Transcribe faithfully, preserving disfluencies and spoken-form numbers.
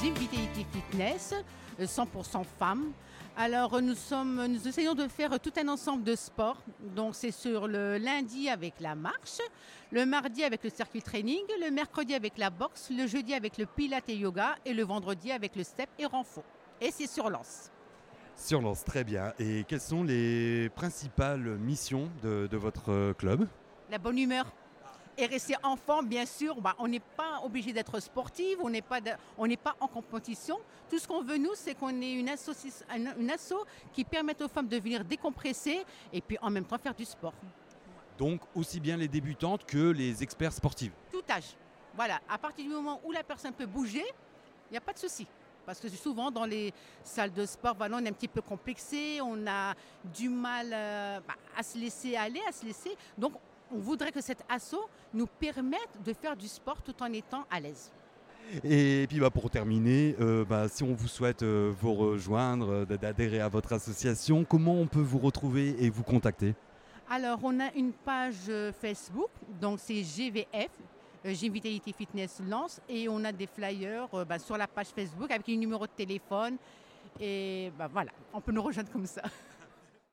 Gym Vitality Fitness, euh, cent pour cent femmes. Alors nous, sommes, nous essayons de faire tout un ensemble de sports. Donc c'est sur le lundi avec la marche, le mardi avec le circuit training, le mercredi avec la boxe, le jeudi avec le pilates et yoga et le vendredi avec le step et renfort. Et c'est sur Lens. Sur Lens, très bien. Et quelles sont les principales missions de, de votre club ? La bonne humeur. Et rester enfant, bien sûr, bah, on n'est pas obligé d'être sportif, on n'est pas, de, on n'est pas en compétition. Tout ce qu'on veut, nous, c'est qu'on ait une, associ- une asso qui permette aux femmes de venir décompresser et puis en même temps faire du sport. Donc aussi bien les débutantes que les experts sportifs. Tout âge. Voilà, à partir du moment où la personne peut bouger, il n'y a pas de souci. Parce que souvent, dans les salles de sport, voilà, on est un petit peu complexé, on a du mal euh, bah, à se laisser aller, à se laisser. Donc, on voudrait que cet asso nous permette de faire du sport tout en étant à l'aise. Et puis bah, pour terminer, euh, bah, si on vous souhaite euh, vous rejoindre, euh, d'adhérer à votre association, comment on peut vous retrouver et vous contacter ? Alors, on a une page Facebook, donc c'est G V F, euh, Gym Vitality Fitness Lens, et on a des flyers euh, bah, sur la page Facebook avec un numéro de téléphone. Et bah, voilà, on peut nous rejoindre comme ça.